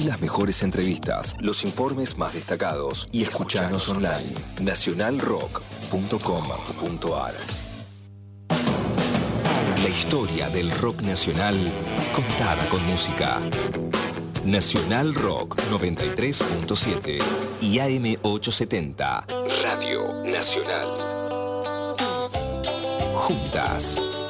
Seguí las mejores entrevistas, los informes más destacados y escuchanos online. nacionalrock.com.ar. La historia del rock nacional contada con música. Nacional Rock 93.7 y AM 870. Radio Nacional. Juntas